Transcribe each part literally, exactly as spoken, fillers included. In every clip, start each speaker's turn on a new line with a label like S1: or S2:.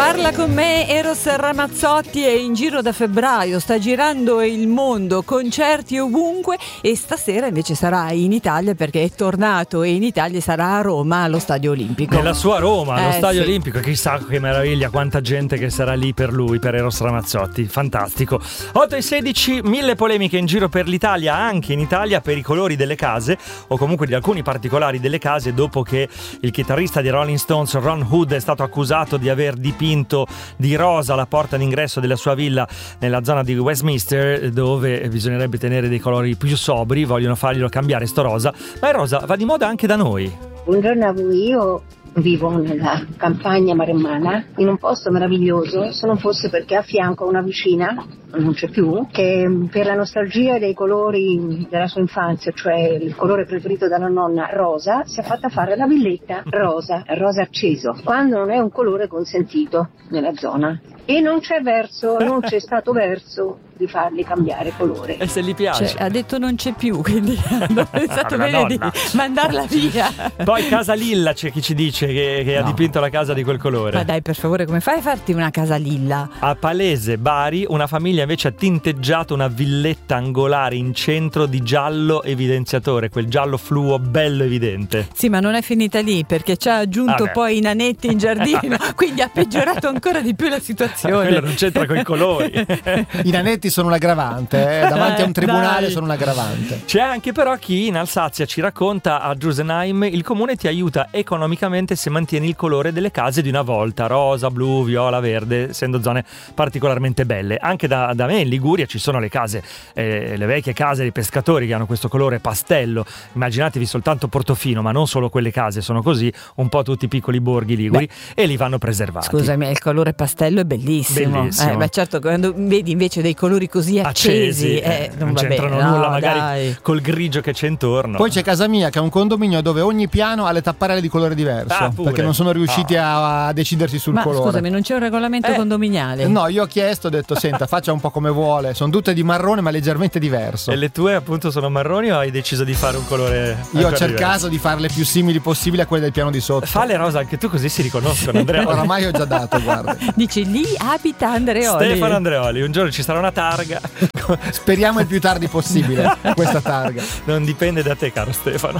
S1: Parla con me Eros Ramazzotti, è in giro da febbraio, sta girando il mondo, concerti ovunque, e stasera invece sarà in Italia perché è tornato, e in Italia sarà a Roma allo Stadio Olimpico.
S2: Nella sua Roma, allo
S1: eh,
S2: Stadio
S1: sì.
S2: Olimpico, chissà che meraviglia, quanta gente che sarà lì per lui, per Eros Ramazzotti, fantastico. otto e sedici, mille polemiche in giro per l'Italia, anche in Italia, per i colori delle case, o comunque di alcuni particolari delle case, dopo che il chitarrista di Rolling Stones Ron Wood è stato accusato di aver dipinto di rosa la porta d'ingresso della sua villa nella zona di Westminster, dove bisognerebbe tenere dei colori più sobri. Vogliono farglielo cambiare sto rosa, ma il rosa va di moda anche da noi.
S3: Buongiorno a voi, io vivo nella campagna maremmana, in un posto meraviglioso, se non fosse perché a fianco una vicina, non c'è più, che per la nostalgia dei colori della sua infanzia, cioè il colore preferito dalla nonna, rosa, si è fatta fare la villetta rosa, rosa acceso, quando non è un colore consentito nella zona. E non c'è verso, non c'è stato verso di farli cambiare colore.
S2: E se gli piace?
S1: Cioè, ha detto non c'è più, quindi hanno pensato bene di
S2: nonna.
S1: mandarla via.
S2: Poi Casa Lilla c'è chi ci dice che, che no. ha dipinto la casa di quel colore.
S1: Ma dai, per favore, come fai a farti una casa lilla?
S2: A Palese, Bari, una famiglia invece ha tinteggiato una villetta angolare in centro di giallo evidenziatore, quel giallo fluo bello evidente.
S1: Sì, ma non è finita lì, perché ci ha aggiunto
S2: Vabbè.
S1: poi i nanetti in giardino, quindi ha peggiorato ancora di più la situazione.
S2: Quello non c'entra con i colori.
S4: I nanetti sono un aggravante, eh? davanti a un tribunale
S2: Dai.
S4: sono un aggravante.
S2: C'è anche però chi in Alsazia ci racconta: a Drusenheim il comune ti aiuta economicamente se mantieni il colore delle case di una volta, rosa, blu, viola, verde, essendo zone particolarmente belle. Anche da, da me in Liguria ci sono le case, eh, le vecchie case dei pescatori che hanno questo colore pastello. Immaginatevi soltanto Portofino, ma non solo quelle case sono così, un po' tutti i piccoli borghi liguri. Beh, e li vanno preservati.
S1: Scusami, il colore pastello è bellissimo.
S2: Bellissimo.
S1: Eh, ma certo, quando vedi invece dei colori così accesi,
S2: accesi
S1: eh, non,
S2: non
S1: va
S2: c'entrano
S1: bene,
S2: nulla,
S1: no,
S2: magari
S1: dai.
S2: col grigio che c'è intorno.
S4: Poi c'è casa mia che è un condominio dove ogni piano ha le tapparelle di colore diverso,
S2: Ah, pure.
S4: perché non sono riusciti
S2: Oh.
S4: a, a decidersi sul
S1: Ma
S4: colore.
S1: scusami, non c'è un regolamento
S2: Eh.
S1: condominiale?
S4: No, io ho chiesto, ho detto senta, faccia un po' come vuole, sono tutte di marrone ma leggermente diverso.
S2: E le tue appunto sono marroni o hai deciso di fare un colore?
S4: Io ho
S2: ancora
S4: cercato
S2: diverso?
S4: di farle più simili possibile a quelle del piano di sotto.
S2: Fa le rosa anche tu, così si riconoscono, Andrea.
S4: Oramai ho già dato, guarda.
S1: Dici, lì abita Andreoli.
S2: Stefano Andreoli, un giorno ci sarà una targa.
S4: Speriamo il più tardi possibile questa targa.
S2: Non dipende da te, caro Stefano.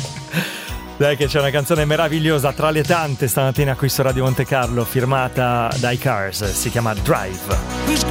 S2: Dai, che c'è una canzone meravigliosa tra le tante stamattina qui su Radio Monte Carlo, firmata dai Cars, si chiama Drive.